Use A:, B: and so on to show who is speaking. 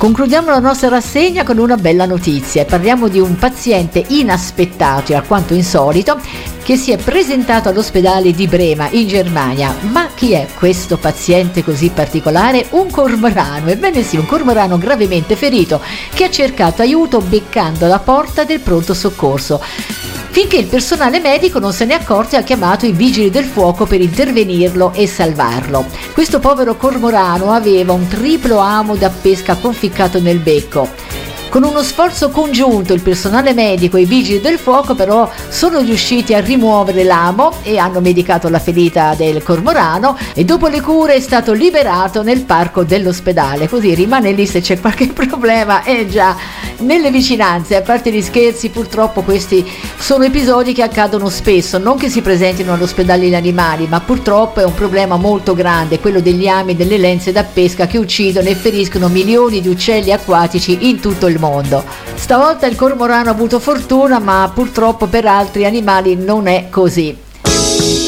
A: Concludiamo la nostra rassegna con una bella notizia. Parliamo di un paziente inaspettato e alquanto insolito che si è presentato all'ospedale di Brema in Germania. Ma chi è questo paziente così particolare? Un cormorano, ebbene sì, un cormorano gravemente ferito che ha cercato aiuto beccando la porta del pronto soccorso. Finché il personale medico non se ne è accorto e ha chiamato i vigili del fuoco per intervenirlo e salvarlo. Questo povero cormorano aveva un triplo amo da pesca conficcato nel becco. Con uno sforzo congiunto il personale medico e i vigili del fuoco però sono riusciti a rimuovere l'amo e hanno medicato la ferita del cormorano e dopo le cure è stato liberato nel parco dell'ospedale, così rimane lì se c'è qualche problema già nelle vicinanze. A parte gli scherzi, purtroppo questi sono episodi che accadono spesso, non che si presentino all'ospedale gli animali, ma purtroppo è un problema molto grande, quello degli ami e delle lenze da pesca che uccidono e feriscono milioni di uccelli acquatici in tutto il mondo. Stavolta il cormorano ha avuto fortuna, ma purtroppo per altri animali non è così.